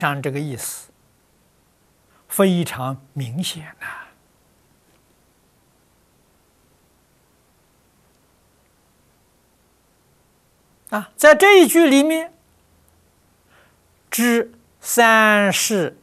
像这个意思非常明显在这一句里面，知三世